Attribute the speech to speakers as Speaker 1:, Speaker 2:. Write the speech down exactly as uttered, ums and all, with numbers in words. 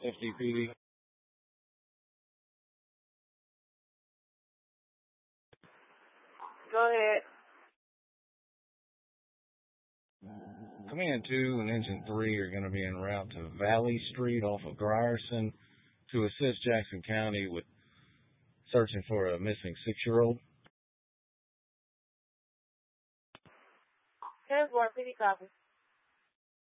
Speaker 1: F D P D.
Speaker 2: Go ahead.
Speaker 1: Command two and Engine three are going to be en route to Valley Street off of Grierson to assist Jackson County with searching for a missing six-year-old.
Speaker 2: Transport, P D copy.